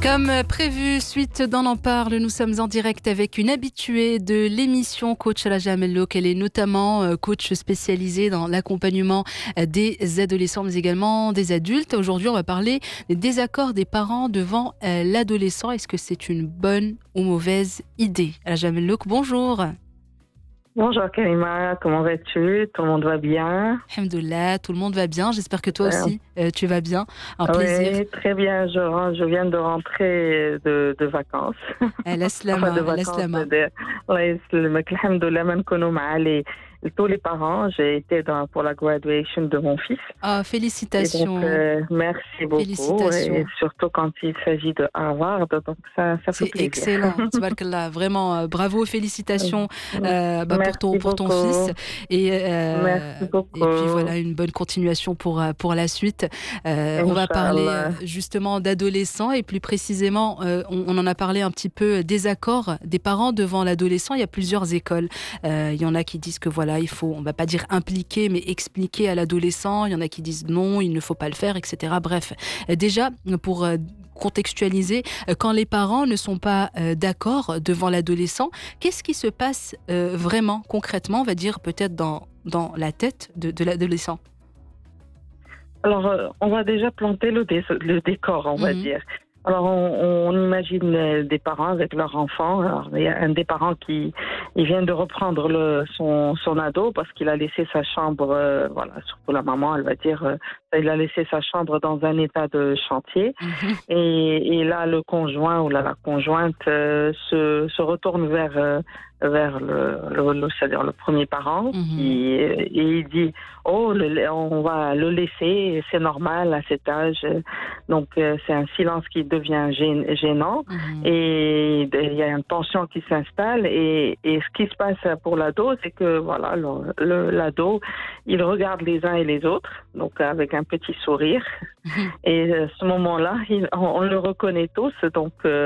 Comme prévu, suite d'On en parle, nous sommes en direct avec une habituée de l'émission, coach Raja Mellouk. Elle est notamment coach spécialisée dans l'accompagnement des adolescents, mais également des adultes. Aujourd'hui, on va parler des désaccords des parents devant l'adolescent. Est-ce que c'est une bonne ou mauvaise idée? Raja Mellouk, bonjour. Bonjour Karima, comment vas-tu? Tout le monde va bien? Alhamdoulilah, tout le monde va bien. J'espère que toi aussi, tu vas bien. Un plaisir. Oui, très bien. Je viens de rentrer de vacances. Al-Aslama, de vacances. Allah يسلمك. Alhamdoulilah, ما نكونوا مع tous les parents. J'ai été pour la graduation de mon fils. Ah, félicitations. Et donc, merci beaucoup. Félicitations. Et surtout quand il s'agit de Harvard, donc ça fait C'est plaisir. excellent. Tabarakallah. Vraiment, bravo, félicitations pour ton fils. Merci beaucoup. Et puis voilà, une bonne continuation pour la suite. On va parler justement d'adolescents et plus précisément, on en a parlé un petit peu des accords des parents devant l'adolescent. Il y a plusieurs écoles. Il y en a qui disent que voilà, il faut, on va pas dire impliquer, mais expliquer à l'adolescent. Il y en a qui disent non, il ne faut pas le faire, etc. Bref, déjà, pour contextualiser, quand les parents ne sont pas d'accord devant l'adolescent, qu'est-ce qui se passe vraiment, concrètement, on va dire peut-être dans la tête de l'adolescent? Alors, on va déjà planter le décor, on va dire. Alors, on imagine des parents avec leur enfant. Alors, il y a un des parents qui vient de reprendre son ado parce qu'il a laissé sa chambre, voilà, surtout la maman, elle va dire, il a laissé sa chambre dans un état de chantier. Et là, le conjoint ou la conjointe se retourne vers c'est-à-dire le premier parent, et il dit on va le laisser, c'est normal à cet âge. Donc c'est un silence qui devient gênant, et il y a une tension qui s'installe, et ce qui se passe pour l'ado, c'est que voilà, l'ado, il regarde les uns et les autres, donc avec un petit sourire, et à ce moment-là, on le reconnaît tous, donc